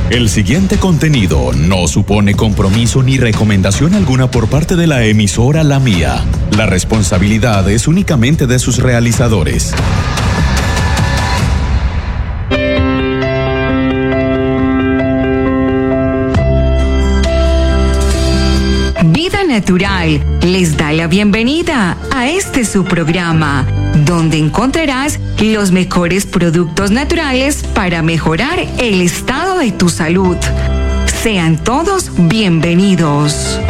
El siguiente contenido no supone compromiso ni recomendación alguna por parte de la emisora La Mía. La responsabilidad es únicamente de sus realizadores. Vida Natural les da la bienvenida a este su programa, donde encontrarás los mejores productos naturales para mejorar el estado de tu salud. Sean todos bienvenidos.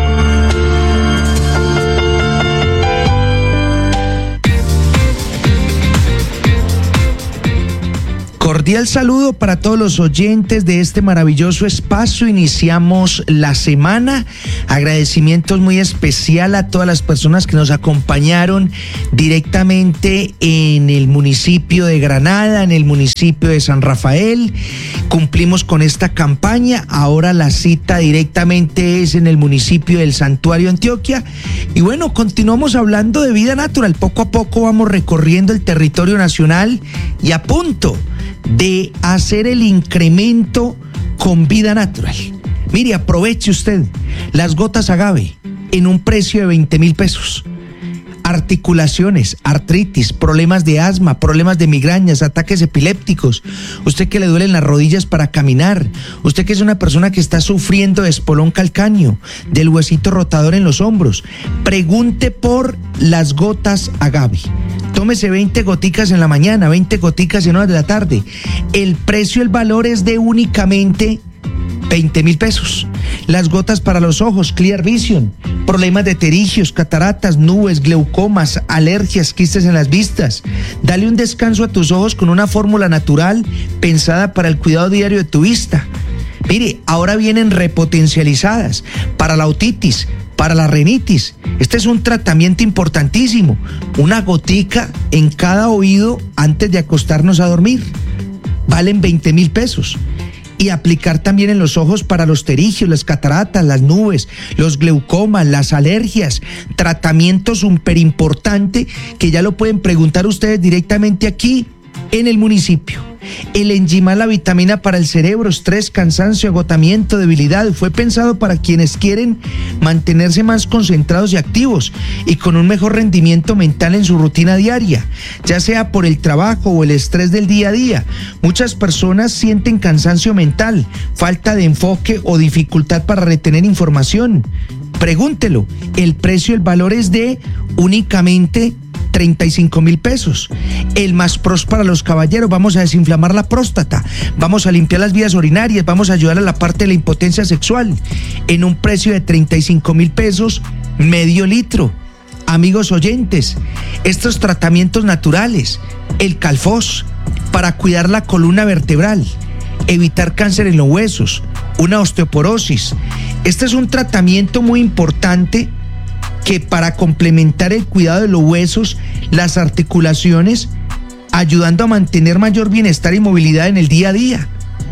Cordial saludo para todos los oyentes de este maravilloso espacio. Iniciamos la semana. Agradecimientos muy especial a todas las personas que nos acompañaron directamente en el municipio de Granada, en el municipio de San Rafael. Cumplimos con esta campaña. Ahora la cita directamente es en el municipio del Santuario, Antioquia. Y bueno, continuamos hablando de vida natural. Poco a poco vamos recorriendo el territorio nacional y a punto de hacer el incremento con vida natural. Mire, aproveche usted las gotas agave en un precio de 20,000 pesos. Articulaciones, artritis, problemas de asma, problemas de migrañas, ataques epilépticos, usted que le duelen las rodillas para caminar, usted que es una persona que está sufriendo de espolón calcáneo, del huesito rotador en los hombros, pregunte por las gotas agave. Tómese 20 goticas en la mañana, 20 goticas en horas de la tarde. El precio, el valor es de únicamente 20,000 pesos. Las gotas para los ojos, Clear Vision, problemas de pterigios, cataratas, nubes, glaucomas, alergias, quistes en las vistas. Dale un descanso a tus ojos con una fórmula natural pensada para el cuidado diario de tu vista. Mire, ahora vienen repotencializadas para la otitis, para la rinitis. Este es un tratamiento importantísimo. Una gotica en cada oído antes de acostarnos a dormir. Valen 20,000 pesos. Y aplicar también en los ojos para los pterigios, las cataratas, las nubes, los glaucomas, las alergias. Tratamiento súper importante que ya lo pueden preguntar ustedes directamente aquí en el municipio. El Enzimal, la vitamina para el cerebro, estrés, cansancio, agotamiento, debilidad. Fue pensado para quienes quieren mantenerse más concentrados y activos y con un mejor rendimiento mental en su rutina diaria, ya sea por el trabajo o el estrés del día a día. Muchas personas sienten cansancio mental, falta de enfoque o dificultad para retener información. Pregúntelo. El precio, el valor es de únicamente 35,000 pesos. El Más Pros para los caballeros. Vamos a desinflamar la próstata, vamos a limpiar las vías urinarias, vamos a ayudar a la parte de la impotencia sexual en un precio de 35,000 pesos, medio litro. Amigos oyentes, estos tratamientos naturales, el Calfos para cuidar la columna vertebral, evitar cáncer en los huesos, una osteoporosis. Este es un tratamiento muy importante que para complementar el cuidado de los huesos, las articulaciones, ayudando a mantener mayor bienestar y movilidad en el día a día.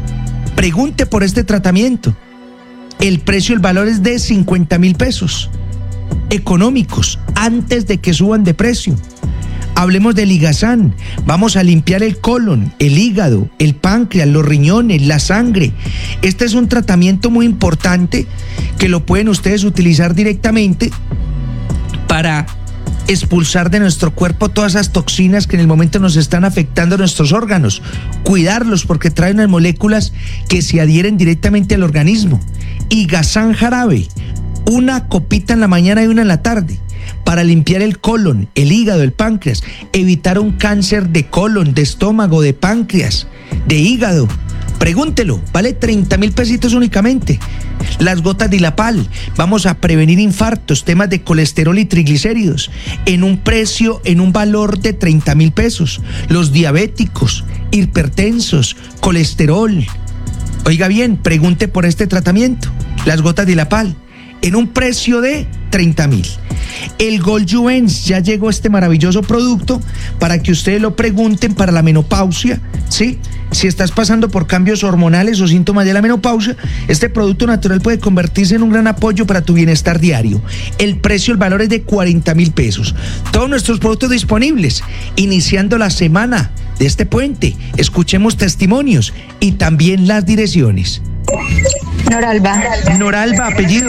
Pregunte por este tratamiento. El precio, el valor es de 50,000 pesos. Económicos, antes de que suban de precio. Hablemos del Ligazán. Vamos a limpiar el colon, el hígado, el páncreas, los riñones, la sangre. Este es un tratamiento muy importante que lo pueden ustedes utilizar directamente para expulsar de nuestro cuerpo todas esas toxinas que en el momento nos están afectando nuestros órganos. Cuidarlos porque traen unas moléculas que se adhieren directamente al organismo. Y Gazán jarabe, una copita en la mañana y una en la tarde, para limpiar el colon, el hígado, el páncreas, evitar un cáncer de colon, de estómago, de páncreas, de hígado. Pregúntelo, vale 30,000 pesitos únicamente. Las gotas de Dilapal, vamos a prevenir infartos, temas de colesterol y triglicéridos, en un precio, en un valor de 30,000 pesos. Los diabéticos, hipertensos, colesterol. Oiga bien, pregunte por este tratamiento, las gotas de Dilapal, en un precio de 30,000. El Gold Juvens, ya llegó este maravilloso producto para que ustedes lo pregunten para la menopausia, ¿sí? Si estás pasando por cambios hormonales o síntomas de la menopausia, este producto natural puede convertirse en un gran apoyo para tu bienestar diario. El precio, el valor es de 40,000 pesos. Todos nuestros productos disponibles, iniciando la semana de este puente. Escuchemos testimonios y también las direcciones. Noralba. Noralba, apellido.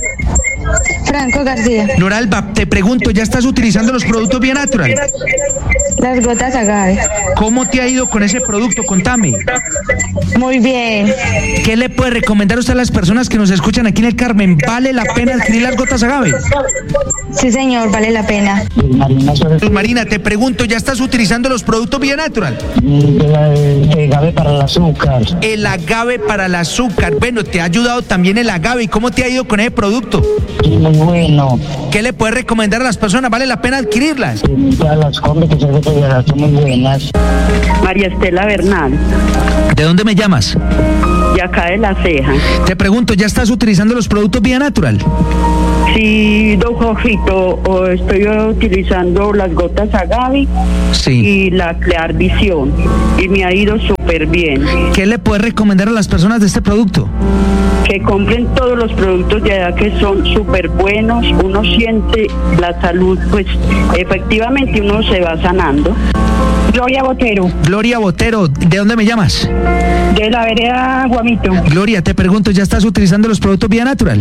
Franco García. Noralba, te pregunto, ¿ya estás utilizando los productos Vía Natural? Las gotas agave. ¿Cómo te ha ido con ese producto? Contame. Muy bien. ¿Qué le puede recomendar usted a las personas que nos escuchan aquí en el Carmen? ¿Vale la pena adquirir las gotas agave? Sí, señor, vale la pena. Luz Marina, te pregunto, ¿ya estás utilizando los productos Vía Natural? El agave para el azúcar. El agave para el azúcar. Bueno, te ha ayudado también el agave. ¿Y cómo te ha ido con ese producto? Muy bueno. ¿Qué le puedes recomendar a las personas? ¿Vale la pena adquirirlas? Ya las compras que son muy buenas. María Estela Bernal, ¿De dónde me llamas? de acá de La Ceja. Te pregunto, ¿ya estás utilizando los productos Vía Natural? Sí, don Jorgito, estoy utilizando las gotas agave Sí. y la Clear Visión y me ha ido súper bien. ¿Qué le puedes recomendar a las personas de este producto? Que compren todos los productos de allá que son súper buenos, uno siente la salud, pues efectivamente uno se va sanando. Gloria Botero, Gloria Botero, ¿de dónde me llamas? de la vereda Guamito. Gloria, te pregunto, ¿ya estás utilizando los productos Vía Natural?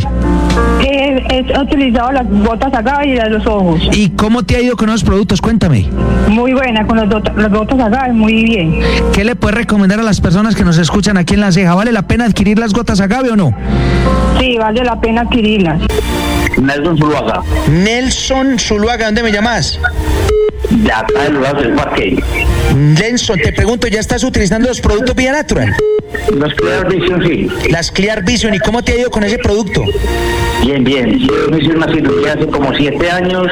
He utilizado las gotas agave y las de los ojos. ¿Y cómo te ha ido con esos productos? Cuéntame. Muy buena, con las gotas agave, muy bien. ¿Qué le puedes recomendar a las personas que nos escuchan aquí en La Ceja? ¿Vale la pena adquirir las gotas agave o no? Sí, vale la pena adquirirlas. Nelson Zuluaga. Nelson Zuluaga, ¿dónde me llamas? De acá del lugar del parque. Nelson, te pregunto, ¿ya estás utilizando los productos Vía Natural? Los Clear Vision, sí. Las Clear Vision, ¿y cómo te ha ido con ese producto? Bien, bien. Yo me hice una cirugía hace como 7 años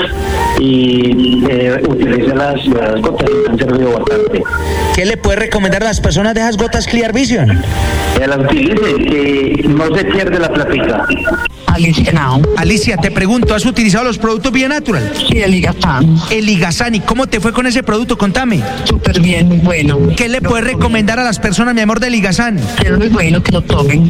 y utilicé las gotas y me han servido bastante. ¿Qué le puedes recomendar a las personas de esas gotas Clear Vision? Que las utilicen, que no se pierde la plática. Alicia Now. Alicia, te pregunto, ¿has utilizado los productos Vía Natural? Sí, el Ligazán. El Ligazán, ¿y cómo te fue con ese producto? Contame. Súper bien, muy bueno. ¿Qué le puedes recomendar a las personas, mi amor, del Ligazán? Es muy bueno que lo tomen.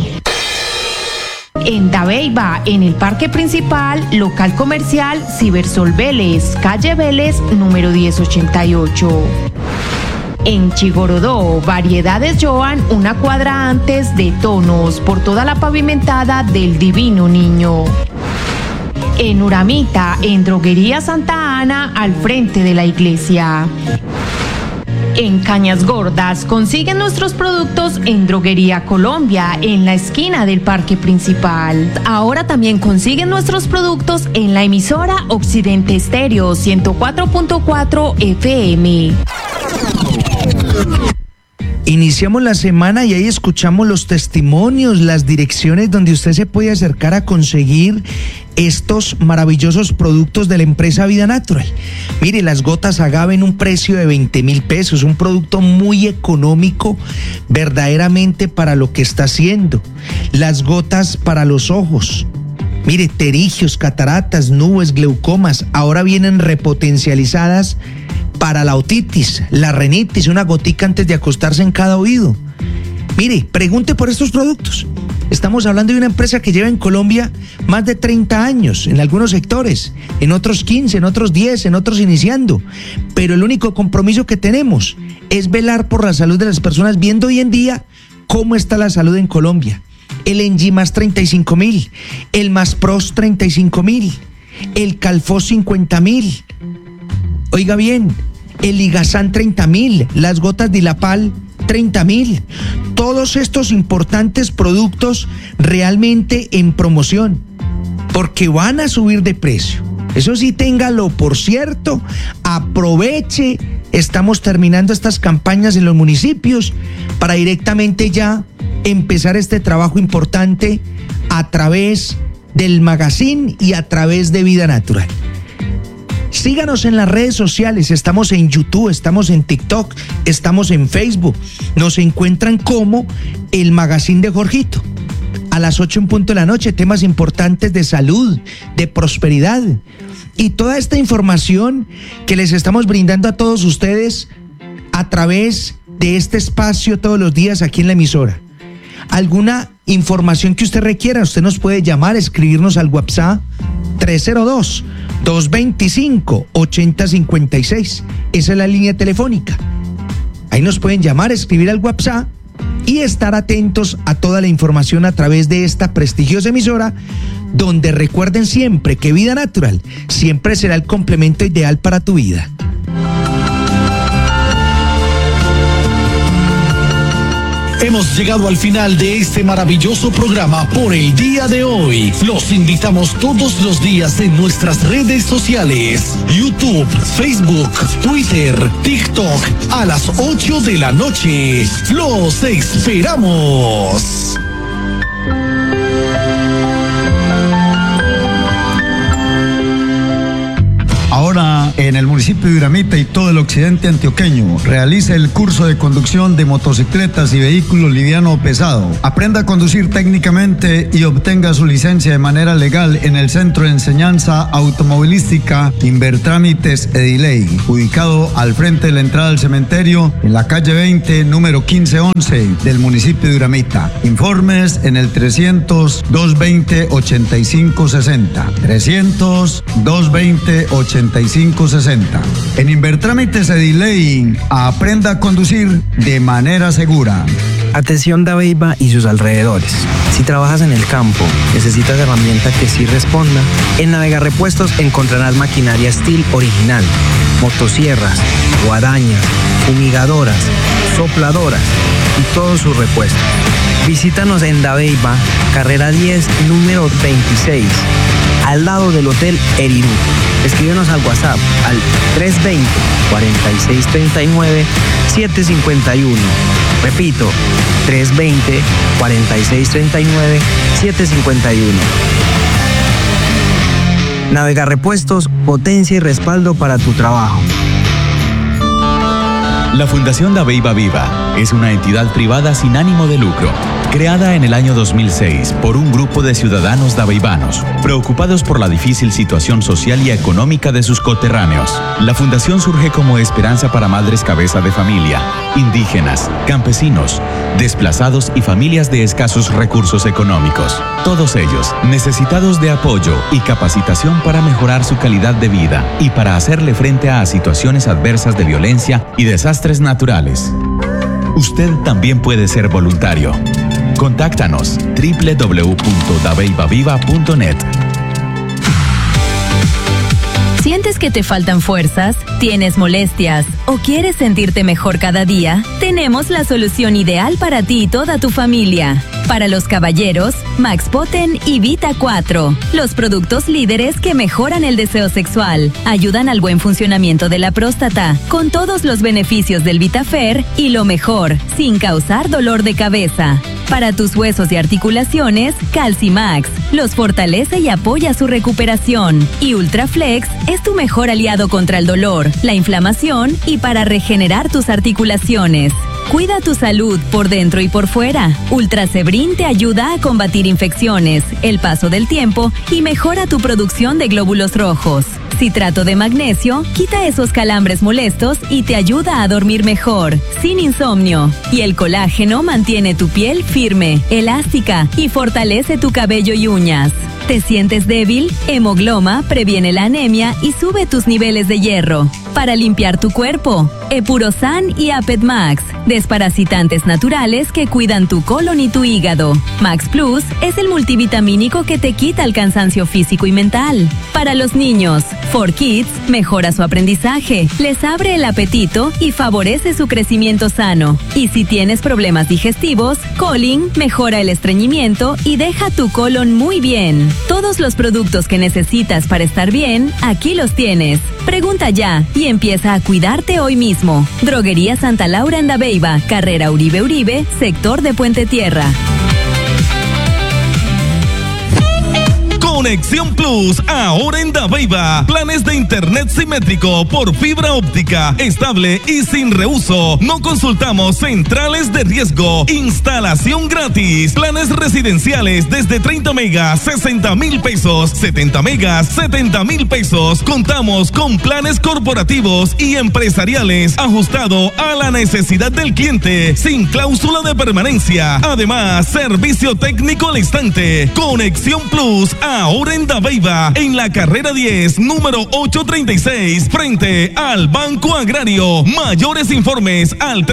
En Dabeiba, en el Parque Principal, local comercial Cibersol Vélez, calle Vélez, número 1088. En Chigorodó, Variedades Joan, una cuadra antes de Tonos, por toda la pavimentada del Divino Niño. En Uramita, en Droguería Santa Ana, al frente de la iglesia. En Cañas Gordas, consiguen nuestros productos en Droguería Colombia, en la esquina del Parque Principal. Ahora también consiguen nuestros productos en la emisora Occidente Estéreo 104.4 FM. Iniciamos la semana y ahí escuchamos los testimonios, las direcciones donde usted se puede acercar a conseguir estos maravillosos productos de la empresa Vida Natural. Mire, las gotas agave en un precio de 20,000 pesos, un producto muy económico verdaderamente para lo que está haciendo. Las gotas para los ojos. Mire, pterigios, cataratas, nubes, glaucomas, ahora vienen repotencializadas para la otitis, la rinitis, una gotica antes de acostarse en cada oído. Mire, pregunte por estos productos. Estamos hablando de una empresa que lleva en Colombia más de 30 años, en algunos sectores, en otros 15, en otros 10, en otros iniciando. Pero el único compromiso que tenemos es velar por la salud de las personas, viendo hoy en día cómo está la salud en Colombia. El Enzimas 35,000, el Maspros 35,000, el Calfos 50,000. Oiga bien, el Ligazán 30,000, las gotas Dilapal 30,000. Todos estos importantes productos realmente en promoción, porque van a subir de precio. Eso sí, téngalo por cierto, aproveche. Estamos terminando estas campañas en los municipios para directamente ya empezar este trabajo importante a través del magazine y a través de Vida Natural. Síganos en las redes sociales, estamos en YouTube, estamos en TikTok, estamos en Facebook. Nos encuentran como el Magazine de Jorgito. A las 8 en punto de la noche, temas importantes de salud, de prosperidad. Y toda esta información que les estamos brindando a todos ustedes a través de este espacio todos los días aquí en la emisora. Alguna información que usted requiera, usted nos puede llamar, escribirnos al WhatsApp 302-225-8056. Esa es la línea telefónica. Ahí nos pueden llamar, escribir al WhatsApp y estar atentos a toda la información a través de esta prestigiosa emisora, donde recuerden siempre que Vida Natural siempre será el complemento ideal para tu vida. Hemos llegado al final de este maravilloso programa por el día de hoy. Los invitamos todos los días en nuestras redes sociales: YouTube, Facebook, Twitter, TikTok, a las 8 de la noche. ¡Los esperamos! Ahora, en el municipio de Uramita y todo el occidente antioqueño, realice el curso de conducción de motocicletas y vehículos liviano o pesado. Aprenda a conducir técnicamente y obtenga su licencia de manera legal en el Centro de Enseñanza Automovilística Invertrámites Ediley, ubicado al frente de la entrada al cementerio, en la calle 20, número 1511 del municipio de Uramita. Informes en el 300-220-8560. 300-220-8560. En Invertrámites Ediley, aprenda a conducir de manera segura. Atención Dabeiba y sus alrededores. Si trabajas en el campo, necesitas herramienta que sí responda. En Navegarrepuestos encontrarás maquinaria Steel original, motosierras, guadañas, fumigadoras, sopladoras y todos sus repuestos. Visítanos en Dabeiba, carrera 10, número 26, al lado del Hotel Erirú. Escríbenos al WhatsApp al 320-4639-751. Repito, 320-4639-751. Navegarrepuestos, potencia y respaldo para tu trabajo. La Fundación Dabeiba Viva es una entidad privada sin ánimo de lucro, creada en el año 2006 por un grupo de ciudadanos dabeibanos, preocupados por la difícil situación social y económica de sus coterráneos. La fundación surge como esperanza para madres cabeza de familia, indígenas, campesinos, desplazados y familias de escasos recursos económicos. Todos ellos necesitados de apoyo y capacitación para mejorar su calidad de vida y para hacerle frente a situaciones adversas de violencia y desastres naturales. Usted también puede ser voluntario. Contáctanos www.dabeibaviva.net. ¿Sientes que te faltan fuerzas? ¿Tienes molestias? ¿O quieres sentirte mejor cada día? Tenemos la solución ideal para ti y toda tu familia. Para los caballeros, Max Poten y Vita 4. Los productos líderes que mejoran el deseo sexual, ayudan al buen funcionamiento de la próstata, con todos los beneficios del VitaFer y lo mejor, sin causar dolor de cabeza. Para tus huesos y articulaciones, Calcimax los fortalece y apoya su recuperación. Y Ultraflex es tu mejor aliado contra el dolor, la inflamación y para regenerar tus articulaciones. Cuida tu salud por dentro y por fuera. Ultrasebrin te ayuda a combatir infecciones, el paso del tiempo y mejora tu producción de glóbulos rojos. Citrato de magnesio quita esos calambres molestos y te ayuda a dormir mejor, sin insomnio. Y el colágeno mantiene tu piel firme, elástica y fortalece tu cabello y uñas. ¿Te sientes débil? Hemogloma previene la anemia y sube tus niveles de hierro. Para limpiar tu cuerpo, Epurosan y Apet Max, desparasitantes naturales que cuidan tu colon y tu hígado. Max Plus es el multivitamínico que te quita el cansancio físico y mental. Para los niños, 4Kids mejora su aprendizaje, les abre el apetito y favorece su crecimiento sano. Y si tienes problemas digestivos, Colin mejora el estreñimiento y deja tu colon muy bien. Todos los productos que necesitas para estar bien, aquí los tienes. Pregunta ya y empieza a cuidarte hoy mismo. Droguería Santa Laura en Dabeiba, carrera Uribe, sector de Puente Tierra. Conexión Plus, ahora en Dabeiba. Planes de internet simétrico por fibra óptica, estable y sin reuso. No consultamos centrales de riesgo. Instalación gratis. Planes residenciales desde 30 megas, 60,000 pesos. 70 megas, 70,000 pesos. Contamos con planes corporativos y empresariales ajustado a la necesidad del cliente, sin cláusula de permanencia. Además, servicio técnico al instante. Conexión Plus, ahora en Dabeiba, en la carrera 10, número 836, frente al Banco Agrario. Mayores informes al